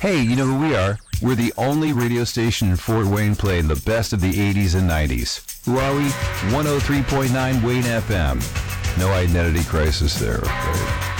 Hey, you know who we are? We're the only radio station in Fort Wayne playing the best of the 80s and 90s. Who are we? 103.9 Wayne FM. No identity crisis there, okay?